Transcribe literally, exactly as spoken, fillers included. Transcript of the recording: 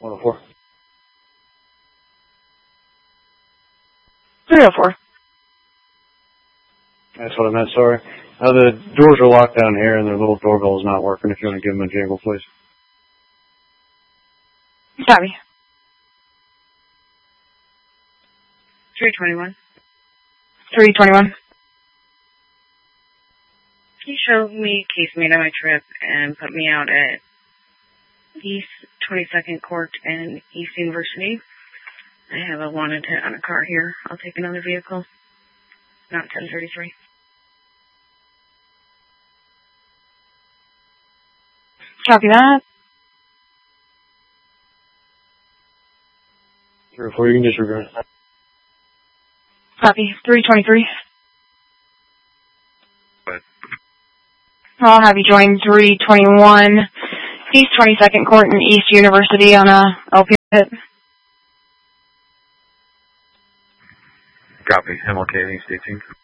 one oh four. three oh four. That's what I meant, sorry. Uh, the doors are locked down here and their little doorbell is not working. If you want to give them a jingle, please. Copy. three twenty-one. three twenty-one. Can you show me case made on my trip and put me out at East twenty-second Court and East University? I have a wanted hit on a car here. I'll take another vehicle. Not ten thirty-three. Copy that. three oh four, you can disregard. Copy. three twenty-three. What? I'll have you join three twenty-one East twenty-second Court and East University on a L P hit. Copy. M L K, East eighteenth.